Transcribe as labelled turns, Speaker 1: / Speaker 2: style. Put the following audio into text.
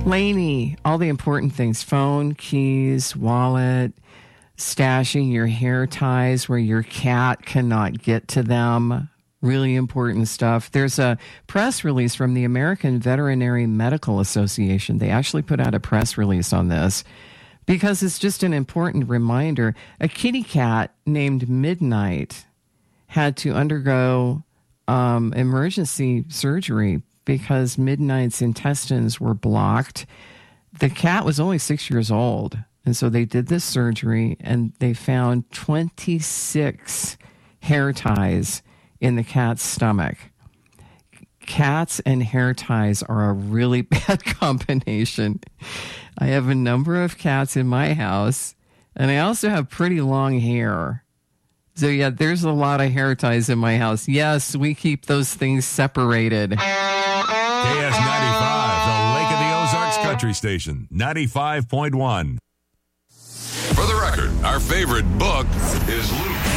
Speaker 1: Lainey, all the important things, phone, keys, wallet, stashing your hair ties where your cat cannot get to them. Really important stuff. There's a press release from the American Veterinary Medical Association. They actually put out a press release on this because it's just an important reminder. A kitty cat named Midnight had to undergo emergency surgery because Midnight's intestines were blocked. The cat was only 6 years old. And so they did this surgery and they found 26 hair ties in the cat's stomach. Cats and hair ties are a really bad combination. I have a number of cats in my house, and I also have pretty long hair. So yeah, there's a lot of hair ties in my house. Yes, we keep those things separated.
Speaker 2: KS95, the Lake of the Ozarks Country Station, 95.1.
Speaker 3: For the record, our favorite book is Luke.